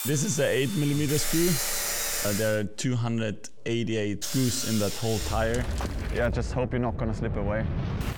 This is a 8mm screw. There are 288 screws in that whole tire. Yeah, just hope you're not gonna slip away.